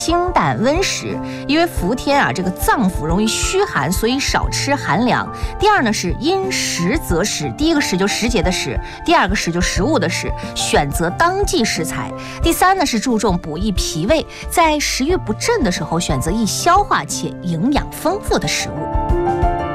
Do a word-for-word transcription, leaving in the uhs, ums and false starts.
清淡温食，因为伏天啊，这个脏腑容易虚寒，所以少吃寒凉。第二呢是因时择食，第一个时就时节的时，第二个时就食物的时，选择当季食材。第三呢是注重补益脾胃，在食欲不振的时候选择易消化且营养丰富的食物。